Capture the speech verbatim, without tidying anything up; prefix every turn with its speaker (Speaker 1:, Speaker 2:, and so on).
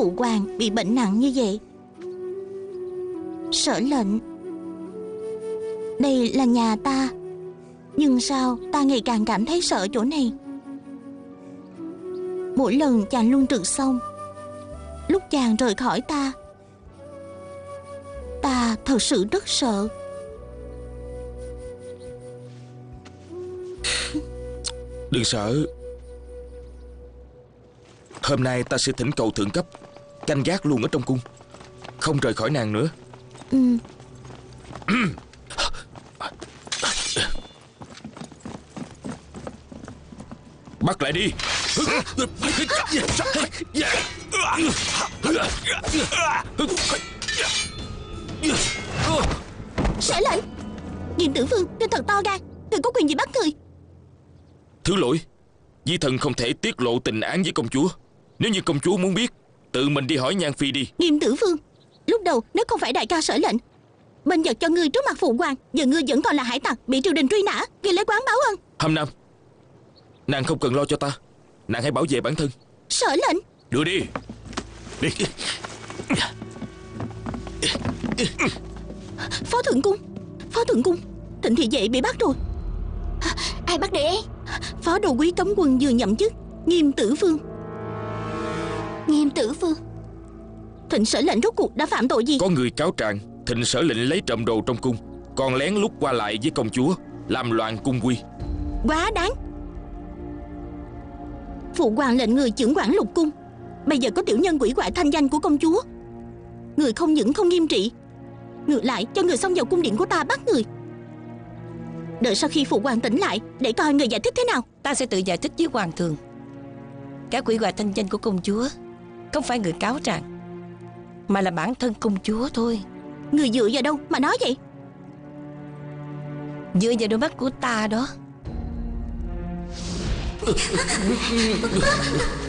Speaker 1: phụ hoàng bị bệnh nặng như vậy. Sở lệnh, đây là nhà ta, nhưng sao ta ngày càng cảm thấy sợ chỗ này. Mỗi lần chàng luôn trượt sông, lúc chàng rời khỏi ta, ta thật sự rất sợ.
Speaker 2: Đừng sợ. Hôm nay ta sẽ thỉnh cầu thượng cấp canh gác luôn ở trong cung, không rời khỏi nàng nữa.
Speaker 1: Ừ.
Speaker 2: Bắt lại đi.
Speaker 1: Sở lệnh, Nghiêm Tử Vương, ngươi thật to gan, ngươi có quyền gì bắt người?
Speaker 2: Thứ lỗi, Di thần không thể tiết lộ tình án với công chúa. Nếu như công chúa muốn biết, tự mình đi hỏi Nhan Phi đi.
Speaker 1: Nghiêm Tử Vương, lúc đầu nếu không phải đại ca Sở lệnh bên giật cho ngươi trước mặt phụ hoàng, giờ ngươi vẫn còn là hải tặc bị triều đình truy nã, ngươi lấy quán báo ân.
Speaker 2: Hâm Nam, nàng không cần lo cho ta, nàng hãy bảo vệ bản thân.
Speaker 1: Sở lệnh,
Speaker 2: Đưa đi. Đi.
Speaker 1: Phó thượng cung, Phó thượng cung, Thịnh thị vệ bị bắt rồi.
Speaker 3: Ai bắt đệ?
Speaker 1: Phó đô quý cấm quân vừa nhậm chức, Nghiêm Tử Vương.
Speaker 3: Nghiêm Tử Vương?
Speaker 1: Thịnh Sở lệnh rốt cuộc đã phạm tội gì?
Speaker 2: Có người cáo trạng Thịnh Sở lệnh lấy trộm đồ trong cung, còn lén lút qua lại với công chúa, làm loạn cung quy.
Speaker 1: Quá đáng. Phụ hoàng lệnh người chưởng quản lục cung, bây giờ có tiểu nhân quỷ hoại thanh danh của công chúa. Người không những không nghiêm trị, ngược lại cho người xông vào cung điện của ta bắt người. Đợi sau khi phụ hoàng tỉnh lại để coi người giải thích thế nào.
Speaker 4: Ta sẽ tự giải thích với hoàng thượng. Cả quỷ hoại thanh danh của công chúa không phải người cáo trạng, mà là bản thân công chúa thôi.
Speaker 1: Người dựa vào đâu mà nói vậy?
Speaker 4: Dựa vào đôi mắt của ta đó.